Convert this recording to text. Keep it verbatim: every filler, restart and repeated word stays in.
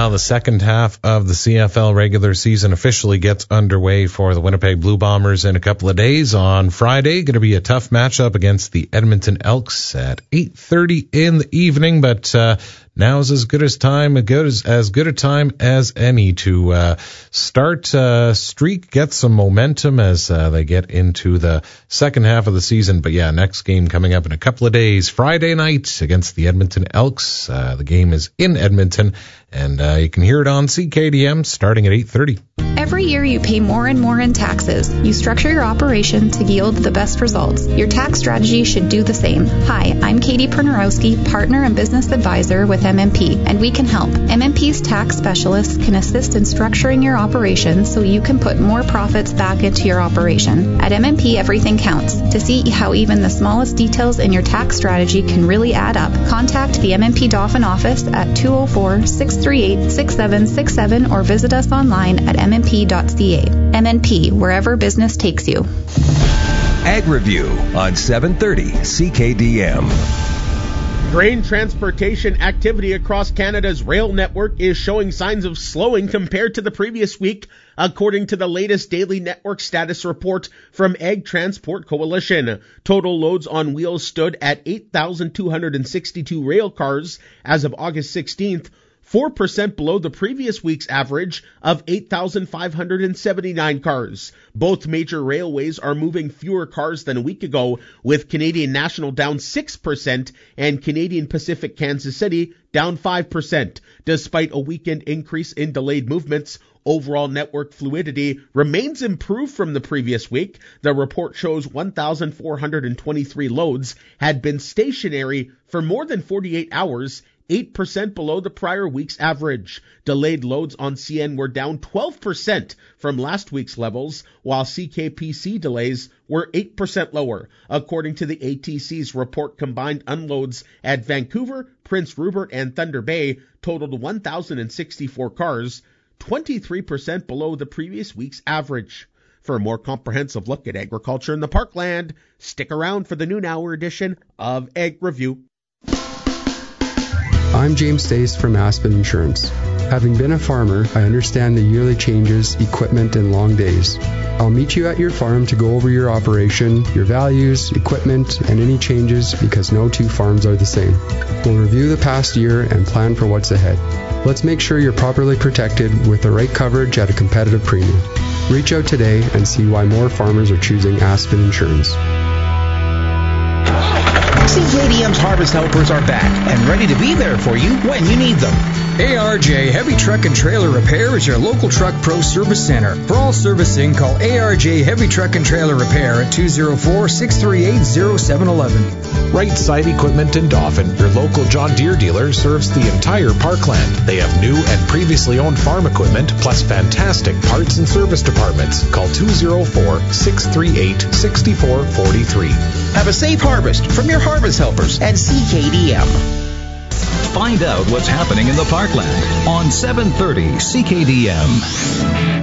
Meanwhile, the second half of the C F L regular season officially gets underway for the Winnipeg Blue Bombers in a couple of days. On Friday, going to be a tough matchup against the Edmonton Elks at eight thirty in the evening, but uh, now's as good as time, as good as, as good a time as any to uh, start uh, streak, get some momentum as uh, they get into the second half of the season. But yeah, next game coming up in a couple of days, Friday night against the Edmonton Elks. Uh, the game is in Edmonton, and uh, you can hear it on C K D M starting at eight thirty. Every year you pay more and more in taxes. You structure your operation to yield the best results. Your tax strategy should do the same. Hi, I'm Katie Pernerowski, partner and business advisor with M M P, and we can help. M M P's tax specialists can assist in structuring your operation so you can put more profits back into your operation. At M M P, everything counts. To see how even the smallest details in your tax strategy can really add up, contact the M M P Dauphin office at two oh four, six three eight, six seven six seven or visit us online at m m p dot c a. M M P, wherever business takes you. Ag Review on seven thirty C K D M. Grain transportation activity across Canada's rail network is showing signs of slowing compared to the previous week, according to the latest daily network status report from Ag Transport Coalition. Total loads on wheels stood at eight thousand two hundred sixty-two rail cars as of August sixteenth, four percent below the previous week's average of eight thousand five hundred seventy-nine cars. Both major railways are moving fewer cars than a week ago, with Canadian National down six percent and Canadian Pacific Kansas City down five percent. Despite a weekend increase in delayed movements, overall network fluidity remains improved from the previous week. The report shows one thousand four hundred twenty-three loads had been stationary for more than forty-eight hours, eight percent below the prior week's average. Delayed loads on C N were down twelve percent from last week's levels, while C K P C delays were eight percent lower. According to the A T C's report, combined unloads at Vancouver, Prince Rupert, and Thunder Bay totaled one thousand sixty-four cars, twenty-three percent below the previous week's average. For a more comprehensive look at agriculture in the Parkland, stick around for the noon hour edition of Ag Review. I'm James Stace from Aspen Insurance. Having been a farmer, I understand the yearly changes, equipment, and long days. I'll meet you at your farm to go over your operation, your values, equipment, and any changes because no two farms are the same. We'll review the past year and plan for what's ahead. Let's make sure you're properly protected with the right coverage at a competitive premium. Reach out today and see why more farmers are choosing Aspen Insurance. C K D M's Harvest Helpers are back and ready to be there for you when you need them. A R J Heavy Truck and Trailer Repair is your local Truck Pro Service Center. For all servicing, call A R J Heavy Truck and Trailer Repair at two oh four, six three eight, oh seven one one. Right Side Equipment in Dauphin, your local John Deere dealer, serves the entire Parkland. They have new and previously owned farm equipment, plus fantastic parts and service departments. Call two oh four, six three eight, six four four three. Have a safe harvest from your Harvest Helpers at C K D M. Find out what's happening in the Parkland on seven thirty C K D M.